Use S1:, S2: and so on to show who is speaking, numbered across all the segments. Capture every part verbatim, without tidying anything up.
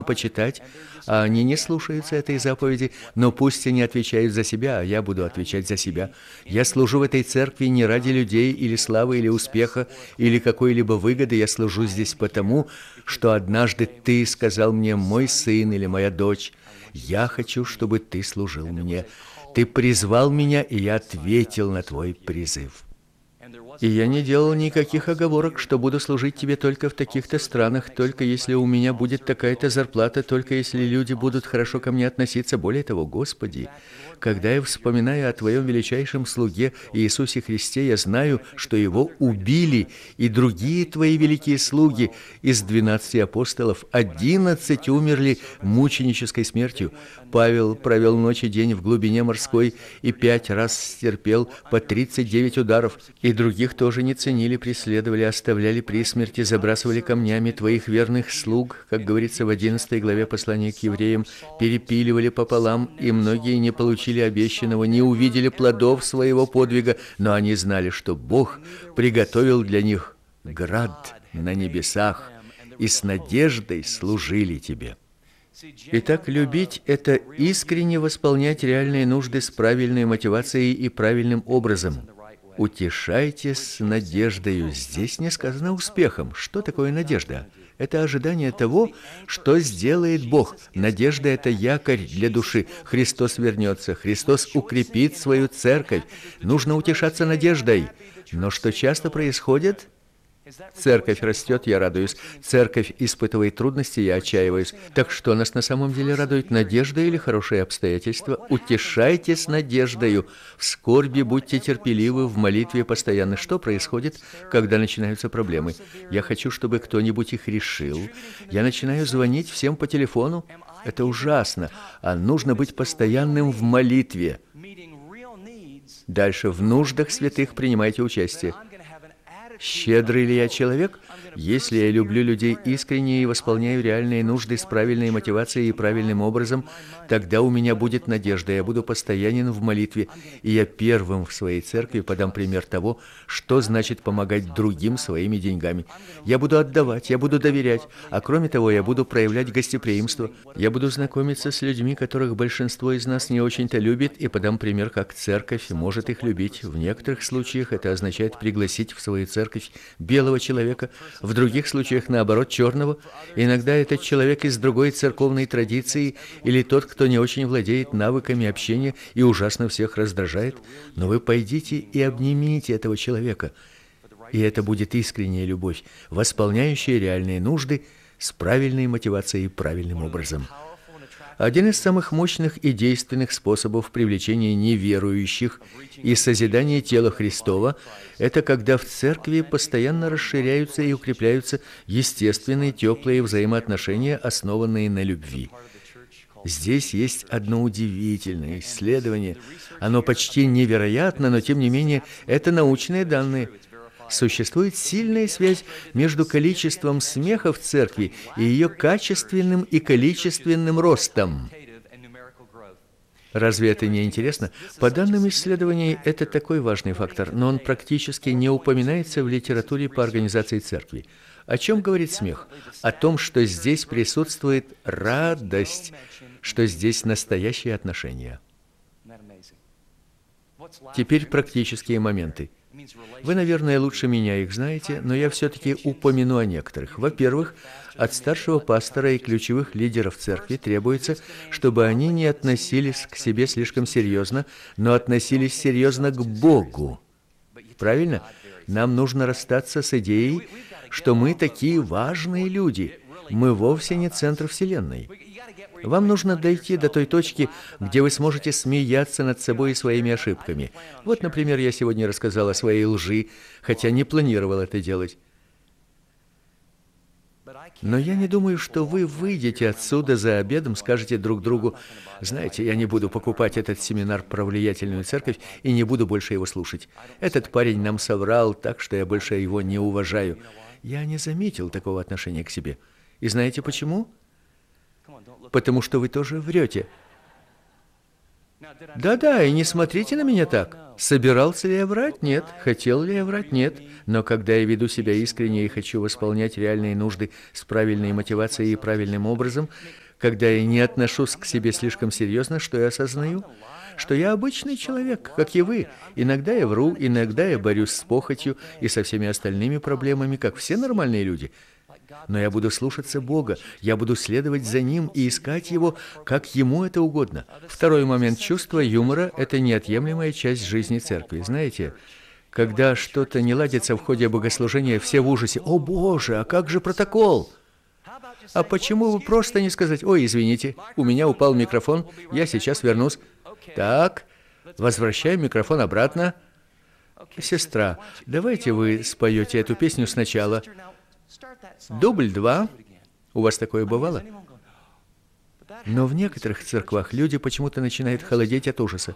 S1: почитать, а они не слушаются этой заповеди, но пусть они отвечают за себя, а я буду отвечать за себя. Я служу в этой церкви не ради людей или славы, или успеха, или какой-либо выгоды. Я служу здесь потому, что однажды ты сказал мне: мой сын или моя дочь, я хочу, чтобы ты служил мне. Ты призвал меня, и я ответил на твой призыв. И я не делал никаких оговорок, что буду служить тебе только в таких-то странах, только если у меня будет такая-то зарплата, только если люди будут хорошо ко мне относиться. Более того, Господи, когда я вспоминаю о Твоем величайшем слуге Иисусе Христе, я знаю, что Его убили, и другие Твои великие слуги из двенадцати апостолов, одиннадцать умерли мученической смертью. Павел провел ночь и день в глубине морской и пять раз стерпел по тридцать девять ударов, и других тоже не ценили, преследовали, оставляли при смерти, забрасывали камнями Твоих верных слуг, как говорится в одиннадцатой главе послания к евреям, перепиливали пополам, и многие не получили обещанного, не увидели плодов своего подвига, но они знали, что Бог приготовил для них град на небесах, и с надеждой служили Тебе. Итак, любить – это искренне восполнять реальные нужды с правильной мотивацией и правильным образом. Утешайтесь с надеждою. Здесь не сказано успехом. Что такое надежда? Это ожидание того, что сделает Бог. Надежда – это якорь для души. Христос вернется, Христос укрепит свою церковь. Нужно утешаться надеждой. Но что часто происходит? Церковь растет, я радуюсь. Церковь испытывает трудности, я отчаиваюсь. Так что нас на самом деле радует: надежда или хорошие обстоятельства? Утешайтесь надеждою. В скорби будьте терпеливы, в молитве постоянно. Что происходит, когда начинаются проблемы? Я хочу, чтобы кто-нибудь их решил. Я начинаю звонить всем по телефону. Это ужасно. А нужно быть постоянным в молитве. Дальше. В нуждах святых принимайте участие. Щедрый ли я человек? Если я люблю людей искренне и восполняю реальные нужды с правильной мотивацией и правильным образом, тогда у меня будет надежда, я буду постоянен в молитве, и я первым в своей церкви подам пример того, что значит помогать другим своими деньгами. Я буду отдавать, я буду доверять, а кроме того, я буду проявлять гостеприимство. Я буду знакомиться с людьми, которых большинство из нас не очень-то любит, и подам пример, как церковь может их любить. В некоторых случаях это означает пригласить в свою церковь белого человека, в других случаях, наоборот, черного. Иногда это человек из другой церковной традиции или тот, кто не очень владеет навыками общения и ужасно всех раздражает. Но вы пойдите и обнимите этого человека, и это будет искренняя любовь, восполняющая реальные нужды с правильной мотивацией и правильным образом. Один из самых мощных и действенных способов привлечения неверующих и созидания тела Христова – это когда в церкви постоянно расширяются и укрепляются естественные теплые взаимоотношения, основанные на любви. Здесь есть одно удивительное исследование. Оно почти невероятно, но тем не менее это научные данные. Существует сильная связь между количеством смеха в церкви и ее качественным и количественным ростом. Разве это не интересно? По данным исследований, это такой важный фактор, но он практически не упоминается в литературе по организации церкви. О чем говорит смех? О том, что здесь присутствует радость, что здесь настоящие отношения. Теперь практические моменты. Вы, наверное, лучше меня их знаете, но я все-таки упомяну о некоторых. Во-первых, от старшего пастора и ключевых лидеров церкви требуется, чтобы они не относились к себе слишком серьезно, но относились серьезно к Богу. Правильно? Нам нужно расстаться с идеей, что мы такие важные люди. Мы вовсе не центр Вселенной. Вам нужно дойти до той точки, где вы сможете смеяться над собой и своими ошибками. Вот, например, я сегодня рассказал о своей лжи, хотя не планировал это делать. Но я не думаю, что вы выйдете отсюда за обедом, скажете друг другу: знаете, я не буду покупать этот семинар про влиятельную церковь и не буду больше его слушать. Этот парень нам соврал, так что я больше его не уважаю. Я не заметил такого отношения к себе. И знаете почему? Потому что вы тоже врете. Да-да, и не смотрите на меня так. Собирался ли я врать? Нет. Хотел ли я врать? Нет. Но когда я веду себя искренне и хочу восполнять реальные нужды с правильной мотивацией и правильным образом, когда я не отношусь к себе слишком серьезно, что я осознаю, что я обычный человек, как и вы. Иногда я вру, иногда я борюсь с похотью и со всеми остальными проблемами, как все нормальные люди. Но я буду слушаться Бога, я буду следовать за Ним и искать Его, как Ему это угодно. Второй момент: чувство юмора – это неотъемлемая часть жизни церкви. Знаете, когда что-то не ладится в ходе богослужения, все в ужасе: «О Боже, а как же протокол?» А почему бы просто не сказать: «Ой, извините, у меня упал микрофон, я сейчас вернусь». Так, возвращаем микрофон обратно. Сестра, давайте вы споете эту песню сначала. Дубль два. У вас такое бывало? Но в некоторых церквах люди почему-то начинают холодеть от ужаса.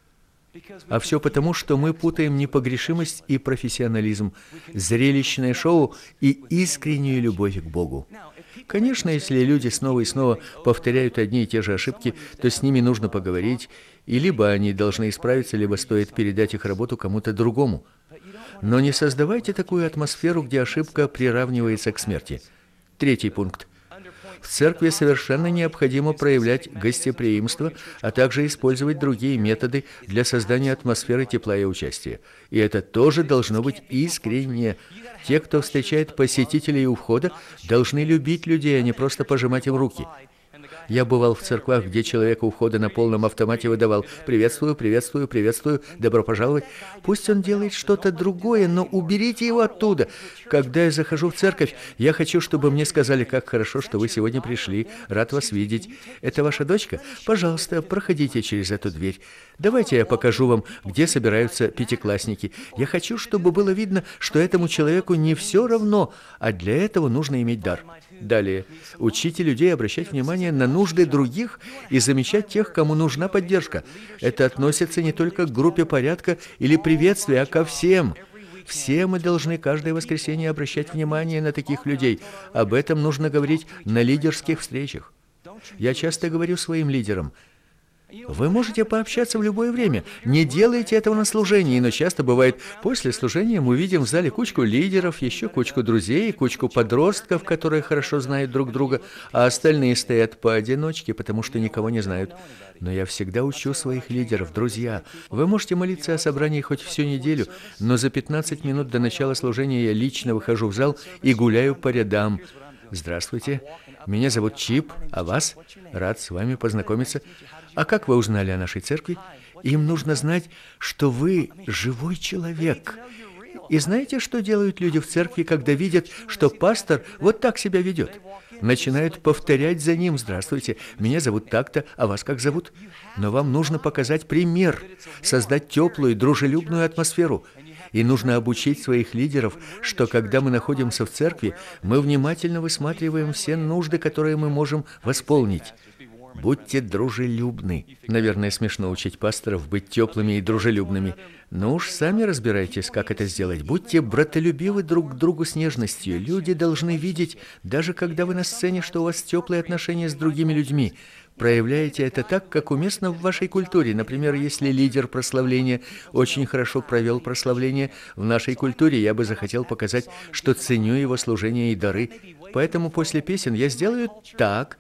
S1: А все потому, что мы путаем непогрешимость и профессионализм, зрелищное шоу и искреннюю любовь к Богу. Конечно, если люди снова и снова повторяют одни и те же ошибки, то с ними нужно поговорить, и либо они должны исправиться, либо стоит передать их работу кому-то другому. Но не создавайте такую атмосферу, где ошибка приравнивается к смерти. Третий пункт. В церкви совершенно необходимо проявлять гостеприимство, а также использовать другие методы для создания атмосферы тепла и участия. И это тоже должно быть искренне. Те, кто встречает посетителей у входа, должны любить людей, а не просто пожимать им руки. Я бывал в церквах, где человек у входа на полном автомате выдавал: «Приветствую, приветствую, приветствую, добро пожаловать». Пусть он делает что-то другое, но уберите его оттуда. Когда я захожу в церковь, я хочу, чтобы мне сказали: «Как хорошо, что вы сегодня пришли, рад вас видеть. Это ваша дочка? Пожалуйста, проходите через эту дверь. Давайте я покажу вам, где собираются пятиклассники». Я хочу, чтобы было видно, что этому человеку не все равно, а для этого нужно иметь дар. Далее. Учите людей обращать внимание на нужды других и замечать тех, кому нужна поддержка. Это относится не только к группе порядка или приветствия, а ко всем. Все мы должны каждое воскресенье обращать внимание на таких людей. Об этом нужно говорить на лидерских встречах. Я часто говорю своим лидерам: вы можете пообщаться в любое время. Не делайте этого на служении, но часто бывает, после служения мы видим в зале кучку лидеров, еще кучку друзей, кучку подростков, которые хорошо знают друг друга, а остальные стоят поодиночке, потому что никого не знают. Но я всегда учу своих лидеров: друзья, вы можете молиться о собрании хоть всю неделю, но за пятнадцать минут до начала служения я лично выхожу в зал и гуляю по рядам. Здравствуйте, меня зовут Чип, а вас? Рад с вами познакомиться. А как вы узнали о нашей церкви? Им нужно знать, что вы живой человек. И знаете, что делают люди в церкви, когда видят, что пастор вот так себя ведет? Начинают повторять за ним: «Здравствуйте, меня зовут так-то, а вас как зовут?» Но вам нужно показать пример, создать теплую, дружелюбную атмосферу. И нужно обучить своих лидеров, что когда мы находимся в церкви, мы внимательно высматриваем все нужды, которые мы можем восполнить. Будьте дружелюбны. Наверное, смешно учить пасторов быть теплыми и дружелюбными. Но уж сами разбирайтесь, как это сделать. Будьте братолюбивы друг к другу с нежностью. Люди должны видеть, даже когда вы на сцене, что у вас теплые отношения с другими людьми. Проявляйте это так, как уместно в вашей культуре. Например, если лидер прославления очень хорошо провел прославление, в нашей культуре я бы захотел показать, что ценю его служение и дары. Поэтому после песен я сделаю так.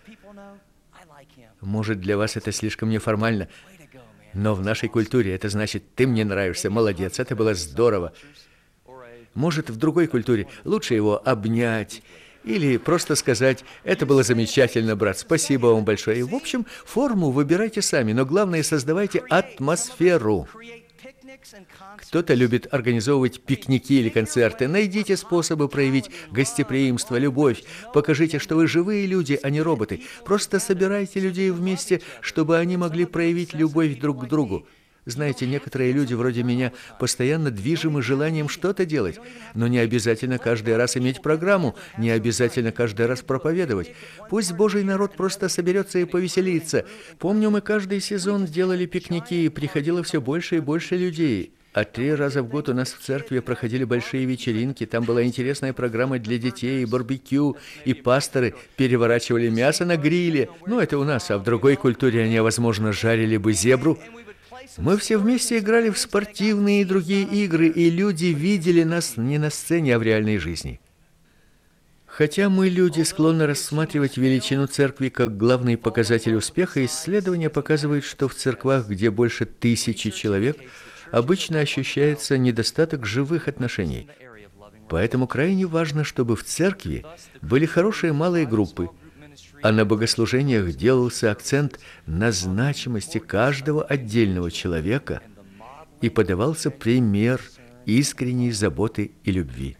S1: Может, для вас это слишком неформально, но в нашей культуре это значит: «Ты мне нравишься, молодец, это было здорово». Может, в другой культуре лучше его обнять или просто сказать: «Это было замечательно, брат, спасибо вам большое». В общем, форму выбирайте сами, но главное, создавайте атмосферу. Кто-то любит организовывать пикники или концерты. Найдите способы проявить гостеприимство, любовь. Покажите, что вы живые люди, а не роботы. Просто собирайте людей вместе, чтобы они могли проявить любовь друг к другу. Знаете, некоторые люди вроде меня постоянно движимы желанием что-то делать, но не обязательно каждый раз иметь программу, не обязательно каждый раз проповедовать. Пусть Божий народ просто соберется и повеселится. Помню, мы каждый сезон делали пикники, и приходило все больше и больше людей. А три раза в год у нас в церкви проходили большие вечеринки, там была интересная программа для детей, барбекю, и пасторы переворачивали мясо на гриле. Ну, это у нас, а в другой культуре они, возможно, жарили бы зебру. Мы все вместе играли в спортивные и другие игры, и люди видели нас не на сцене, а в реальной жизни. Хотя мы, люди, склонны рассматривать величину церкви как главный показатель успеха, исследования показывают, что в церквах, где больше тысячи человек, обычно ощущается недостаток живых отношений. Поэтому крайне важно, чтобы в церкви были хорошие малые группы, а на богослужениях делался акцент на значимости каждого отдельного человека и подавался пример искренней заботы и любви.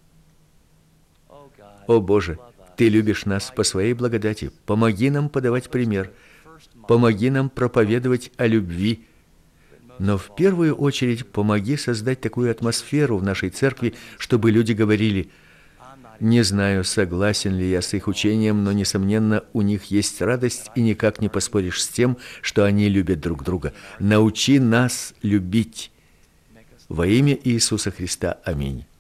S1: О Боже, Ты любишь нас по Своей благодати. Помоги нам подавать пример. Помоги нам проповедовать о любви. Но в первую очередь помоги создать такую атмосферу в нашей церкви, чтобы люди говорили: «Не знаю, согласен ли я с их учением, но, несомненно, у них есть радость, и никак не поспоришь с тем, что они любят друг друга. Научи нас любить. Во имя Иисуса Христа. Аминь».